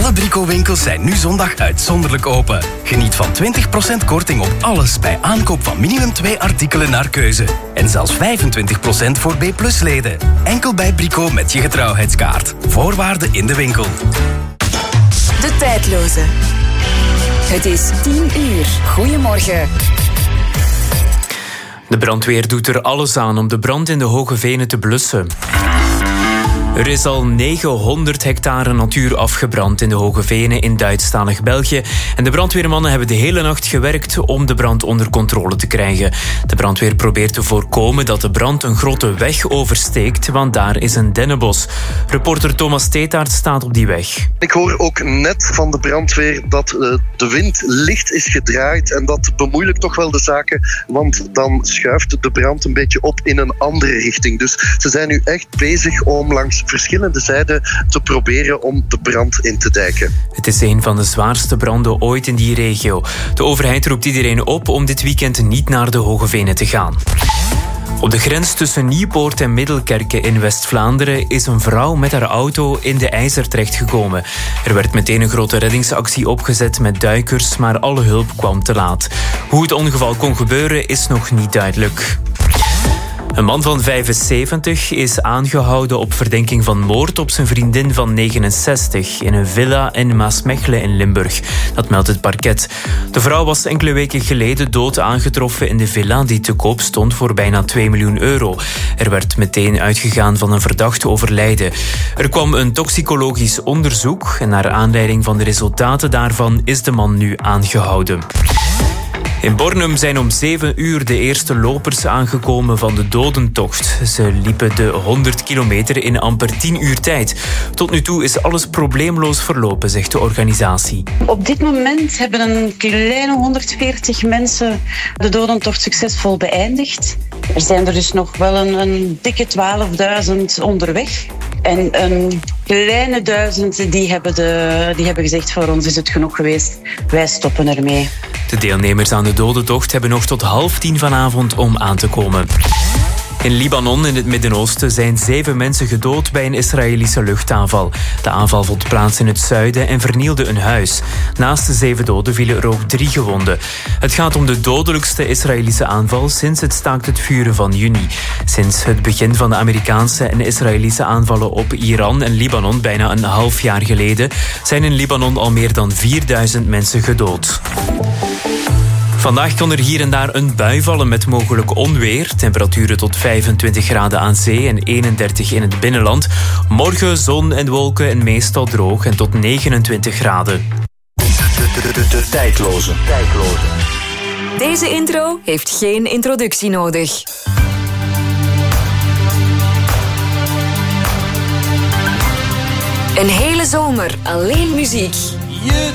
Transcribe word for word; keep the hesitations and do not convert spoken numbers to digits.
Alle Brico-winkels zijn nu zondag uitzonderlijk open. Geniet van twintig procent korting op alles bij aankoop van minimum twee artikelen naar keuze. En zelfs vijfentwintig procent voor B plus leden. Enkel bij Brico met je getrouwheidskaart. Voorwaarden in de winkel. De tijdloze. Het is tien uur. Goedemorgen. De brandweer doet er alles aan om de brand in de Hoge Venen te blussen. Er is al negenhonderd hectare natuur afgebrand in de Hoge Venen in Duitsstalig België. En de brandweermannen hebben de hele nacht gewerkt om de brand onder controle te krijgen. De brandweer probeert te voorkomen dat de brand een grote weg oversteekt, want daar is een dennenbos. Reporter Thomas Steetaert staat op die weg. Ik hoor ook net van de brandweer dat uh, de wind licht is gedraaid en dat bemoeilijkt toch wel de zaken, want dan schuift de brand een beetje op in een andere richting. Dus ze zijn nu echt bezig om langs verschillende zijden te proberen om de brand in te dijken. Het is een van de zwaarste branden ooit in die regio. De overheid roept iedereen op om dit weekend niet naar de Hoge Venen te gaan. Op de grens tussen Nieuwpoort en Middelkerke in West-Vlaanderen is een vrouw met haar auto in de IJzer terechtgekomen. Er werd meteen een grote reddingsactie opgezet met duikers, maar alle hulp kwam te laat. Hoe het ongeval kon gebeuren is nog niet duidelijk. Een man van vijfenzeventig is aangehouden op verdenking van moord op zijn vriendin van negenenzestig in een villa in Maasmechelen in Limburg. Dat meldt het parket. De vrouw was enkele weken geleden dood aangetroffen in de villa die te koop stond voor bijna twee miljoen euro. Er werd meteen uitgegaan van een verdachte overlijden. Er kwam een toxicologisch onderzoek en naar aanleiding van de resultaten daarvan is de man nu aangehouden. In Bornem zijn om zeven uur de eerste lopers aangekomen van de dodentocht. Ze liepen de honderd kilometer in amper tien uur tijd. Tot nu toe is alles probleemloos verlopen, zegt de organisatie. Op dit moment hebben een kleine honderdveertig mensen de dodentocht succesvol beëindigd. Er zijn er dus nog wel een, een dikke twaalfduizend onderweg. En een kleine duizend die hebben, de, die hebben gezegd, voor ons is het genoeg geweest. Wij stoppen ermee. De deelnemers aan de dodentocht hebben nog tot half tien vanavond om aan te komen. In Libanon, in het Midden-Oosten, zijn zeven mensen gedood bij een Israëlische luchtaanval. De aanval vond plaats in het zuiden en vernielde een huis. Naast de zeven doden vielen er ook drie gewonden. Het gaat om de dodelijkste Israëlische aanval sinds het staakt het vuren van juni. Sinds het begin van de Amerikaanse en Israëlische aanvallen op Iran en Libanon bijna een half jaar geleden zijn in Libanon al meer dan vierduizend mensen gedood. Vandaag kan er hier en daar een bui vallen met mogelijk onweer. Temperaturen tot vijfentwintig graden aan zee en eenendertig in het binnenland. Morgen zon en wolken en meestal droog en tot negenentwintig graden. De, de, de, de, de tijdloze. tijdloze. Deze intro heeft geen introductie nodig. Een hele zomer alleen muziek.